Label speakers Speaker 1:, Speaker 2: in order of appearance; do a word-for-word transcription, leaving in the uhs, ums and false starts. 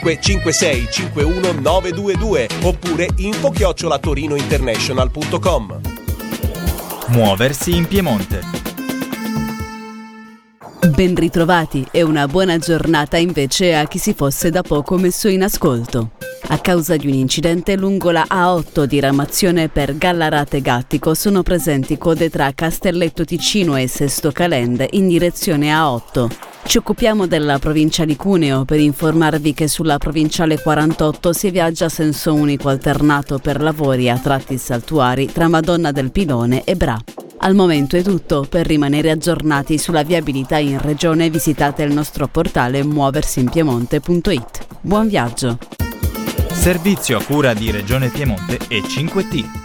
Speaker 1: cinque sei cinque uno nove due due oppure info chiocciola torino international punto com.
Speaker 2: Muoversi in Piemonte.
Speaker 3: Ben ritrovati e una buona giornata invece a chi si fosse da poco messo in ascolto. A causa di un incidente lungo la A otto diramazione per Gallarate Gattico sono presenti code tra Castelletto Ticino e Sesto Calende in direzione A otto. Ci occupiamo della provincia di Cuneo per informarvi che sulla provinciale quarantotto si viaggia a senso unico alternato per lavori a tratti saltuari tra Madonna del Pilone e Bra. Al momento è tutto. Per rimanere aggiornati sulla viabilità in regione visitate il nostro portale muoversinpiemonte punto it. Buon viaggio!
Speaker 2: Servizio a cura di Regione Piemonte e cinque T.